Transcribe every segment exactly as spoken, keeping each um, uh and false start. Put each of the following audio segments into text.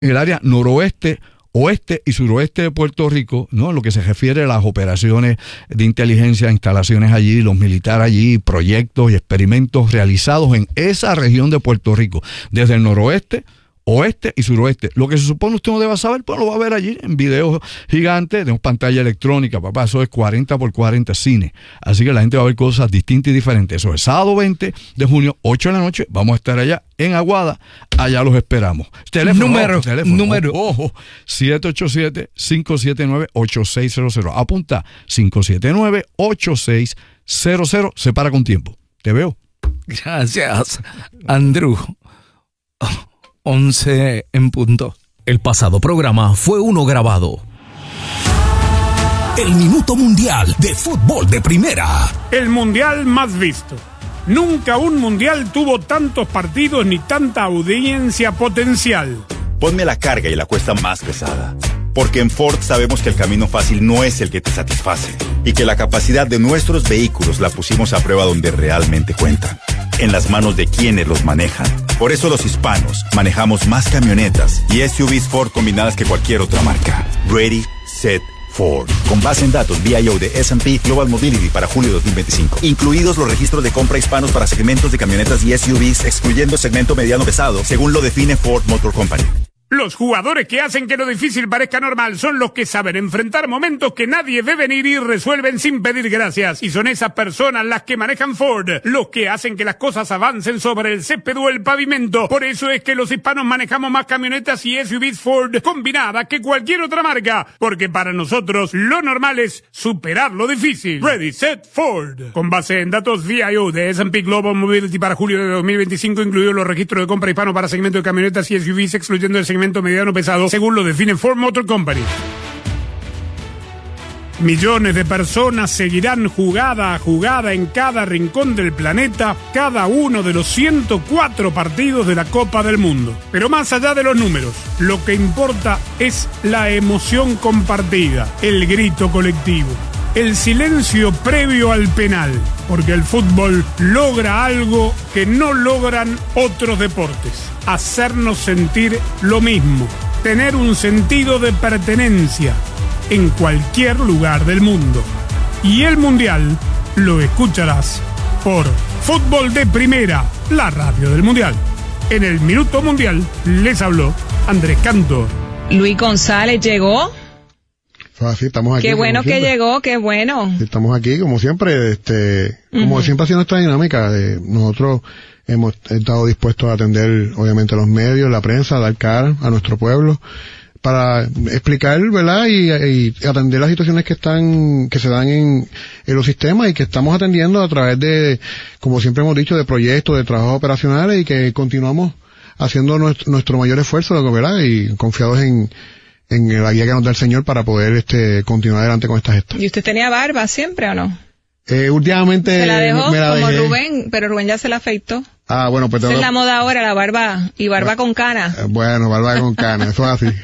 el área noroeste, oeste y suroeste de Puerto Rico, ¿no? Lo que se refiere a las operaciones de inteligencia, instalaciones allí, los militares allí, proyectos y experimentos realizados en esa región de Puerto Rico, desde el noroeste, oeste y suroeste. Lo que se supone usted no deba saber, pues lo va a ver allí en videos gigantes, tenemos pantalla electrónica, papá, eso es cuarenta por cuarenta cine. Así que la gente va a ver cosas distintas y diferentes. Eso es sábado veinte de junio, ocho de la noche, vamos a estar allá en Aguada, allá los esperamos. Teléfono, número, ojo, teléfono, número. Ojo, siete ocho siete, cinco siete nueve, ocho seis cero cero. Apunta, cinco siete nueve, ocho seis cero cero. Se para con tiempo. Te veo. Gracias, Andrew. once en punto. El pasado programa fue uno grabado. El Minuto Mundial de Fútbol de Primera. El mundial más visto. Nunca un mundial tuvo tantos partidos ni tanta audiencia potencial. Ponme la carga y la cuesta más pesada. Porque en Ford sabemos que el camino fácil no es el que te satisface. Y que la capacidad de nuestros vehículos la pusimos a prueba donde realmente cuentan. En las manos de quienes los manejan. Por eso los hispanos manejamos más camionetas y S U Vs Ford combinadas que cualquier otra marca. Ready, Set, Ford. Con base en datos V I O de S and P Global Mobility para julio dos mil veinticinco. Incluidos los registros de compra hispanos para segmentos de camionetas y S U Vs, excluyendo segmento mediano pesado, según lo define Ford Motor Company. Los jugadores que hacen que lo difícil parezca normal son los que saben enfrentar momentos que nadie ve venir y resuelven sin pedir gracias. Y son esas personas las que manejan Ford, los que hacen que las cosas avancen sobre el césped o el pavimento. Por eso es que los hispanos manejamos más camionetas y S U Vs Ford combinadas que cualquier otra marca. Porque para nosotros lo normal es superar lo difícil. Ready, Set, Ford. Con base en datos V I O de S and P Global Mobility para julio de dos mil veinticinco, incluidos los registros de compra hispano para segmento de camionetas y S U Vs, excluyendo el segmento mediano pesado, según lo define Ford Motor Company. Millones de personas seguirán jugada a jugada en cada rincón del planeta cada uno de los ciento cuatro partidos de la Copa del Mundo. Pero más allá de los números, lo que importa es la emoción compartida, el grito colectivo, el silencio previo al penal, porque el fútbol logra algo que no logran otros deportes: hacernos sentir lo mismo, tener un sentido de pertenencia en cualquier lugar del mundo. Y el Mundial lo escucharás por Fútbol de Primera, la radio del Mundial. En el Minuto Mundial les habló Andrés Cantor. Luis González llegó. Así, estamos aquí. Qué bueno que llegó, qué bueno. Estamos aquí, como siempre, este, como uh-huh. siempre ha sido nuestra dinámica. Eh, nosotros hemos estado dispuestos a atender, obviamente, a los medios, la prensa, a dar cara a nuestro pueblo, para explicar, ¿verdad? Y, y atender las situaciones que están, que se dan en, en los sistemas y que estamos atendiendo a través de, como siempre hemos dicho, de proyectos, de trabajos operacionales, y que continuamos haciendo nuestro, nuestro mayor esfuerzo, ¿verdad? Y confiados en, en la guía que nos da el Señor para poder este continuar adelante con esta gesta. ¿Y usted tenía barba siempre o no? Eh, últimamente se la dejó me la como dejé. Rubén, pero Rubén ya se la afeitó. Ah, bueno, pues esa es la moda ahora, la barba, y barba con cana. Eh, bueno, barba con cana, eso es así.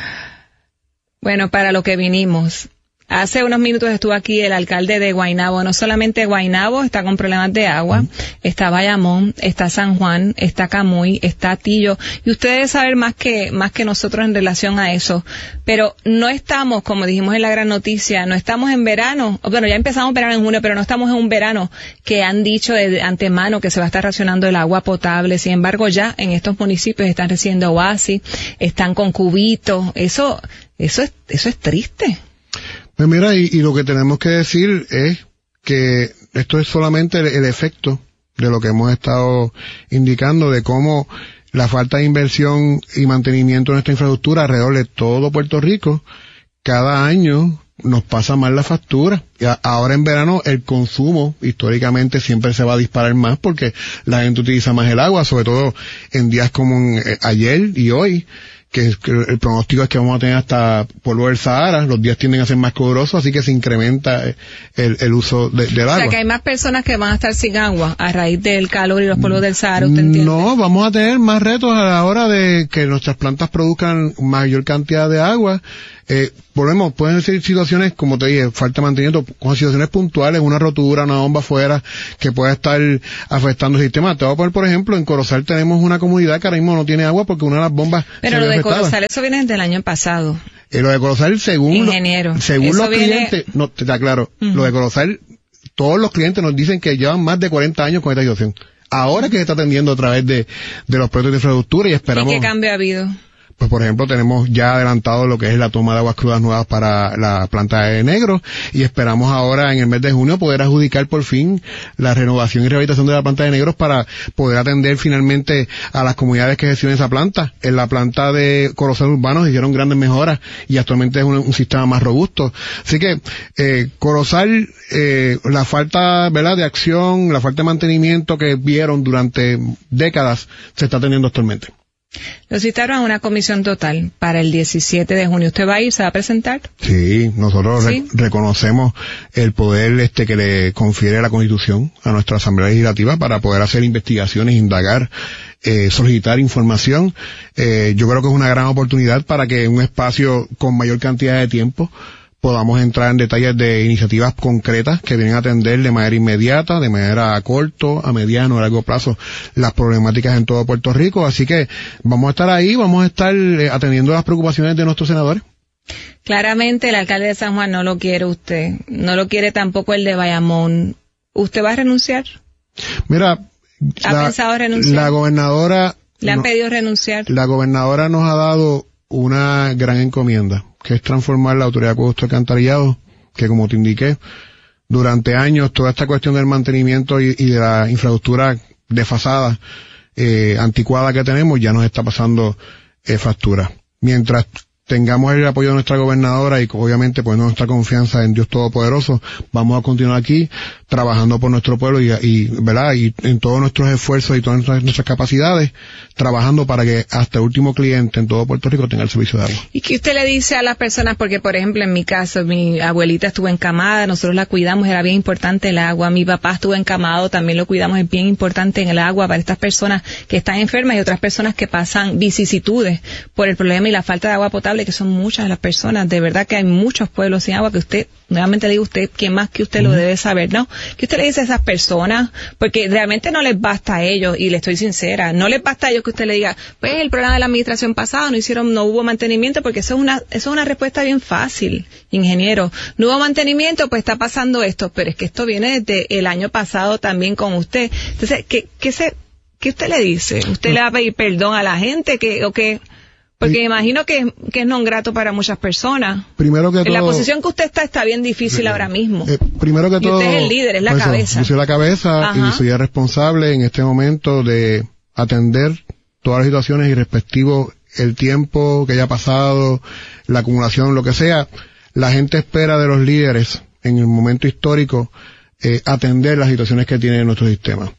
Bueno, para lo que vinimos. Hace unos minutos estuvo aquí el alcalde de Guaynabo. No solamente Guaynabo está con problemas de agua, uh-huh. está Bayamón, está San Juan, está Camuy, está Tillo, y ustedes saben más que más que nosotros en relación a eso. Pero no estamos, como dijimos en la gran noticia, no estamos en verano. Bueno, ya empezamos verano en junio, pero no estamos en un verano que han dicho de antemano que se va a estar racionando el agua potable. Sin embargo, ya en estos municipios están recibiendo oasis, están con cubitos. Eso, eso es, eso es triste. Pues mira, y, y lo que tenemos que decir es que esto es solamente el, el efecto de lo que hemos estado indicando, de cómo la falta de inversión y mantenimiento de nuestra infraestructura alrededor de todo Puerto Rico, cada año nos pasa más la factura. Y a, ahora en verano el consumo históricamente siempre se va a disparar más porque la gente utiliza más el agua, sobre todo en días como en, eh, ayer y hoy, que, que el pronóstico es que vamos a tener hasta polvo del Sahara, los días tienden a ser más calurosos, así que se incrementa el, el uso de, del agua. O sea, que hay más personas que van a estar sin agua a raíz del calor y los polvos del Sahara, ¿usted entiende? No, vamos a tener más retos a la hora de que nuestras plantas produzcan mayor cantidad de agua, Eh, volvemos, pueden ser situaciones, como te dije, falta de mantenimiento, con situaciones puntuales, una rotura, una bomba afuera, que pueda estar afectando el sistema. Te voy a poner, por ejemplo, en Corozal tenemos una comunidad que ahora mismo no tiene agua porque una de las bombas... Pero lo de afectada. Corozal, eso viene desde el año pasado. Eh, lo de Corozal, según, Ingeniero, lo, según los viene... clientes, no, te aclaro, uh-huh. Lo de Corozal, todos los clientes nos dicen que llevan más de cuarenta años con esta situación. Ahora que se está atendiendo a través de, de los proyectos de infraestructura y esperamos... ¿Y qué cambio ha habido? Pues, por ejemplo, tenemos ya adelantado lo que es la toma de aguas crudas nuevas para la planta de Negro y esperamos ahora en el mes de junio poder adjudicar por fin la renovación y rehabilitación de la planta de Negros para poder atender finalmente a las comunidades que gestionen esa planta. En la planta de Corozal Urbano se hicieron grandes mejoras y actualmente es un, un sistema más robusto. Así que, eh, Corozal, eh, la falta, ¿verdad?, de acción, la falta de mantenimiento que vieron durante décadas se está teniendo actualmente. Lo citaron a una comisión total para el diecisiete de junio. ¿Usted va a ir? ¿Se va a presentar? Sí, nosotros ¿Sí? Re- reconocemos el poder este que le confiere la Constitución a nuestra Asamblea Legislativa para poder hacer investigaciones, indagar, eh, solicitar información. Eh, yo creo que es una gran oportunidad para que en un espacio con mayor cantidad de tiempo podamos entrar en detalles de iniciativas concretas que vienen a atender de manera inmediata, de manera a corto, a mediano, a largo plazo, las problemáticas en todo Puerto Rico. Así que vamos a estar ahí, vamos a estar eh, atendiendo las preocupaciones de nuestros senadores. Claramente el alcalde de San Juan no lo quiere usted, no lo quiere tampoco el de Bayamón. ¿Usted va a renunciar? Mira, ¿ha la, pensado renunciar? La gobernadora... ¿Le han no, pedido renunciar? La gobernadora nos ha dado una gran encomienda, que es transformar la Autoridad de Acueducto y Alcantarillado, que como te indiqué, durante años toda esta cuestión del mantenimiento y, y de la infraestructura desfasada, eh, anticuada que tenemos, ya nos está pasando eh, factura. Mientras tengamos el apoyo de nuestra gobernadora y obviamente poniendo nuestra confianza en Dios Todopoderoso, vamos a continuar aquí trabajando por nuestro pueblo y, y verdad y en todos nuestros esfuerzos y todas nuestras, nuestras capacidades, trabajando para que hasta el último cliente en todo Puerto Rico tenga el servicio de agua. ¿Y qué usted le dice a las personas? Porque, por ejemplo, en mi caso, mi abuelita estuvo encamada, nosotros la cuidamos, era bien importante el agua. Mi papá estuvo encamado, también lo cuidamos, es bien importante en el agua para estas personas que están enfermas y otras personas que pasan vicisitudes por el problema y la falta de agua potable, que son muchas de las personas. De verdad que hay muchos pueblos sin agua que usted, nuevamente le digo a usted, ¿quién más que usted lo debe saber, no? ¿Qué usted le dice a esas personas? Porque realmente no les basta a ellos, y le estoy sincera, no les basta a ellos que usted le diga, pues el programa de la administración pasada no hicieron, no hubo mantenimiento, porque eso es una, eso es una respuesta bien fácil, ingeniero. No hubo mantenimiento, pues está pasando esto, pero es que esto viene desde el año pasado también con usted. Entonces, ¿qué, qué se, qué usted le dice? ¿Usted le va a pedir perdón a la gente que, o qué? Porque me imagino que, que es non grato para muchas personas. Primero que todo, en la posición que usted está, está bien difícil eh, ahora mismo. Eh, primero que y todo, usted es el líder, es la pues, cabeza. Yo soy la cabeza. Ajá. Y soy el responsable en este momento de atender todas las situaciones y respectivo el tiempo que haya pasado, la acumulación, lo que sea. La gente espera de los líderes en el momento histórico eh, atender las situaciones que tiene nuestro sistema.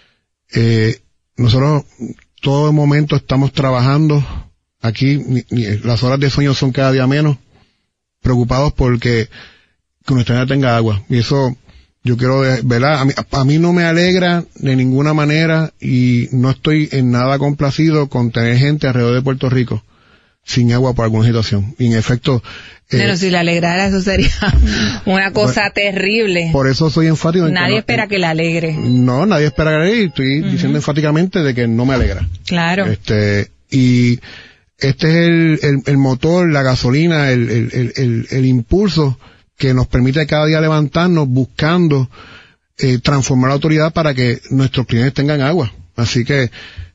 Eh, nosotros todo el momento estamos trabajando. Aquí ni, ni, las horas de sueño son cada día menos, preocupados porque que nuestra gente tenga agua. Y eso, yo quiero, ¿verdad? A mí, a mí no me alegra de ninguna manera y no estoy en nada complacido con tener gente alrededor de Puerto Rico sin agua por alguna situación. Y en efecto... Eh, Pero si le alegrara, eso sería una cosa por, terrible. Por eso soy enfático. En nadie que no, espera que le alegre. No, nadie espera que le alegre. Estoy uh-huh. diciendo enfáticamente de que no me alegra. Claro. Este, y... Este es el, el, el motor, la gasolina, el, el, el, el impulso que nos permite cada día levantarnos buscando eh, transformar la autoridad para que nuestros clientes tengan agua. Así que,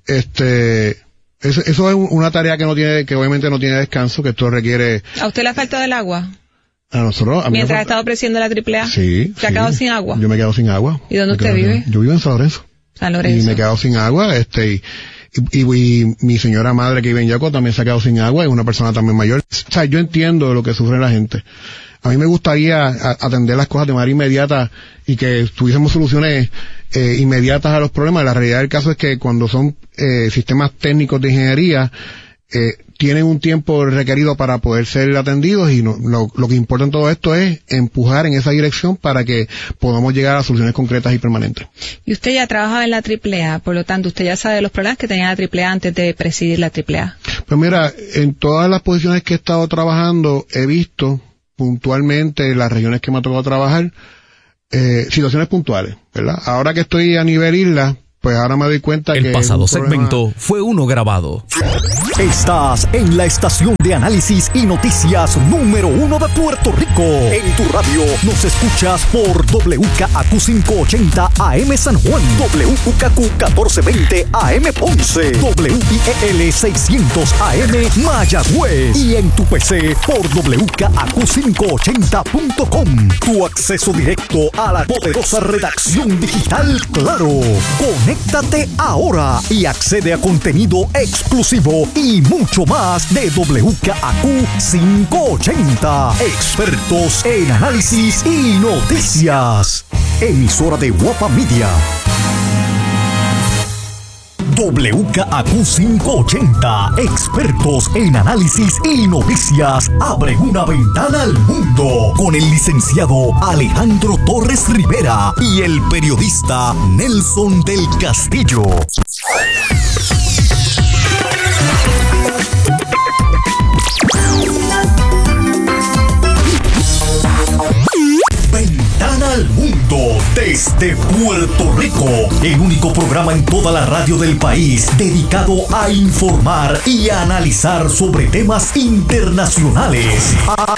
este, eso, eso es una tarea que no tiene, que obviamente no tiene descanso, que esto requiere. ¿A usted le ha faltado el agua? A nosotros. A mí Mientras falta... ha estado ofreciendo la triple A. Sí. ¿Se ha sí. quedado sin agua? Yo me he quedado sin agua. ¿Y dónde usted vive? Yo vivo en San Lorenzo. San Lorenzo. Y me he quedado sin agua, este, y, Y, y, y mi señora madre que vive en Yaco también se ha quedado sin agua, es una persona también mayor. O sea, yo entiendo lo que sufre la gente. A mí me gustaría a, atender las cosas de manera inmediata y que tuviésemos soluciones eh, inmediatas a los problemas. La realidad del caso es que cuando son eh, sistemas técnicos de ingeniería, eh, tienen un tiempo requerido para poder ser atendidos y no, lo, lo que importa en todo esto es empujar en esa dirección para que podamos llegar a soluciones concretas y permanentes. Y usted ya trabajaba en la triple A, por lo tanto usted ya sabe los problemas que tenía la triple A antes de presidir la triple A. Pues mira, en todas las posiciones que he estado trabajando he visto puntualmente en las regiones que me ha tocado trabajar eh, situaciones puntuales, ¿verdad? Ahora que estoy a nivel isla, pues ahora me doy cuenta El que... El pasado segmento fue uno grabado. Estás en la estación de análisis y noticias número uno de Puerto Rico. En tu radio nos escuchas por W K A Q quinientos ochenta A M San Juan, W K A Q catorce veinte A M Ponce, W I E L seiscientos A M Mayagüez y en tu P C por W K A Q quinientos ochenta punto com. Tu acceso directo a la poderosa redacción digital Claro. Conéctate ahora y accede a contenido exclusivo y mucho más de W K A Q quinientos ochenta. Expertos en análisis y noticias. Emisora de Guapa Media. W K A Q quinientos ochenta, expertos en análisis y noticias, abre una ventana al mundo con el licenciado Alejandro Torres Rivera y el periodista Nelson del Castillo. Ventana al mundo desde Puerto Rico, el único programa en toda la radio del país dedicado a informar y a analizar sobre temas internacionales,